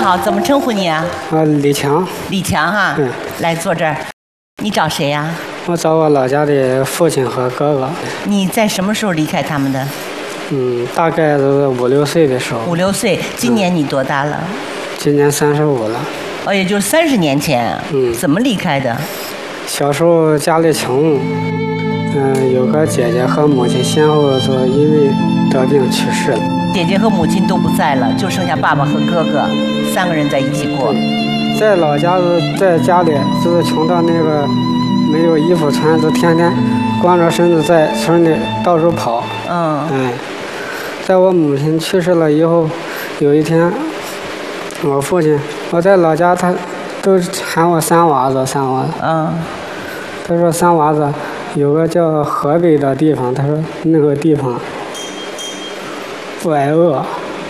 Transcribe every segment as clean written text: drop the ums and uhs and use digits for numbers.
好，怎么称呼你啊？ 李强。 李强哈。 嗯。 来坐这儿。你找谁呀？ 我找我老家的父亲和哥哥。 你在什么时候离开他们的？ 大概都是5、6岁的时候。 5、6岁。今年你多大了？ 今年35了。 哦，也就是30年前。怎么离开的？ 小时候家里穷，有个姐姐和母亲先后说因为得病去世了。 姐姐和母亲都不在了，就剩下爸爸和哥哥3个人在一起过。 在老家在家里就是穷到那个没有衣服穿，就天天光着身子在村里到处跑。在我母亲去世了以后，有一天我父亲，我在老家他都喊我三娃子。他说三娃子有个叫河北的地方，他说那个地方不挨饿。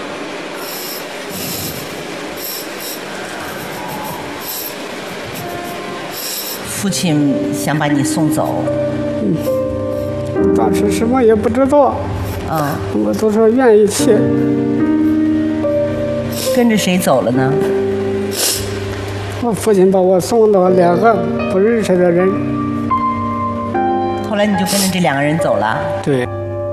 父亲想把你送走。 当时什么也不知道。我都说愿意去。 跟着谁走了呢？ 我父亲把我送到2个不认识的人。 后来你就跟着这2个人走了？ 对。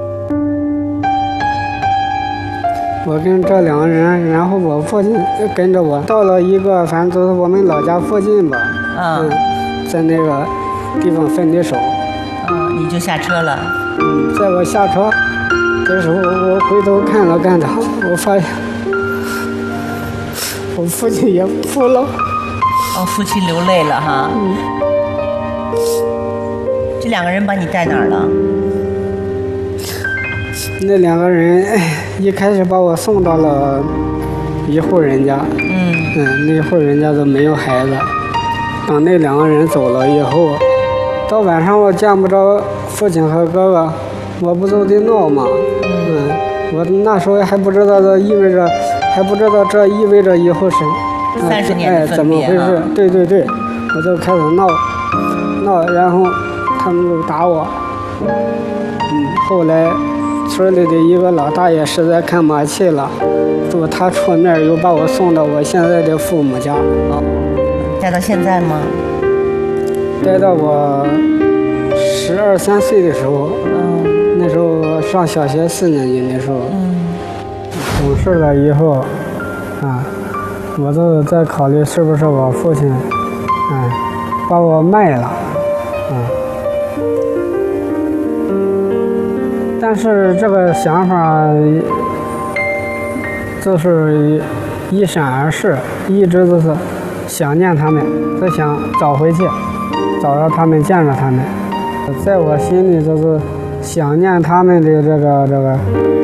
我跟这2个人，然后我父亲跟着我到了一个，反正就是我们老家附近吧。在那个地方分的手。 你就下车了。 在我下车的时候，我回头看了看他，我发现我父亲也哭了。 父亲流泪了哈。这2个人把你带哪儿了？ 那2个人一开始把我送到了一户人家。那户人家都没有孩子。等那2个人走了以后，到晚上我见不着父亲和哥哥，我不就得闹吗？我那时候还不知道这意味着，以后是 30年的分别怎么回事？对，我就开始闹，然后他们就打我。后来村里的一个老大爷实在看不下去了，就他出面又把我送到我现在的父母家。 带到现在吗？ 带到我12、13岁的时候。那时候上小学4年级的时候。懂事了以后，我就在考虑是不是我父亲，把我卖了。但是这个想法就是一闪而逝，一直都是想念他们，就想找回去，找着他们，见着他们。在我心里就是想念他们的这个